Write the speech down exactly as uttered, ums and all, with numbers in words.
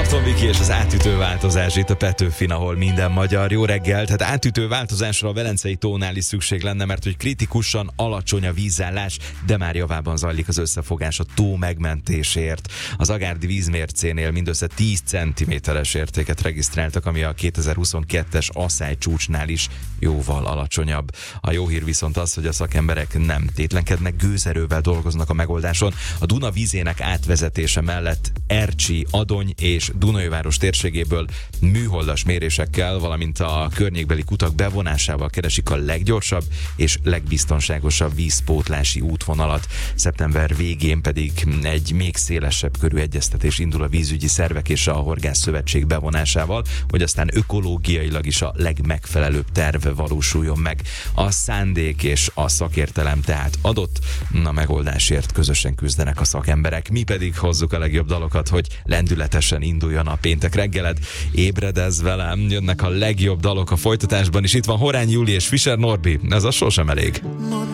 Márton Viki és az átütő változás itt a Petőfin, ahol minden magyar. Jó reggelt! Hát átütő változásra a Velencei tónál is szükség lenne, mert hogy kritikusan alacsony a vízállás, de már javában zajlik az összefogás a tó megmentésért. Az agárdi vízmércénél mindössze tíz centiméteres értéket regisztráltak, ami a kétezer-huszonkettes asszály csúcsnál is jóval alacsonyabb. A jó hír viszont az, hogy a szakemberek nem tétlenkednek, gőzerővel dolgoznak a megoldáson. A Duna vízének átvezetése mellett Ercsi, Adony és Dunajváros térségéből műholdas mérésekkel, valamint a környékbeli kutak bevonásával keresik a leggyorsabb és legbiztonságosabb vízpótlási útvonalat. Szeptember végén pedig egy még szélesebb körű egyeztetés indul a vízügyi szervek és a Horgászszövetség bevonásával, hogy aztán ökológiailag is a legmegfelelőbb terv valósuljon meg. A szándék és a szakértelem tehát adott, a megoldásért közösen küzdenek a szakemberek. Mi pedig hozzuk a legjobb dalokat, hogy lendületesen induljon a péntek reggeled. Ébredezz velem, jönnek a legjobb dalok a folytatásban, és itt van Horány Júli és Fischer Norbi. Ez a sosem elég.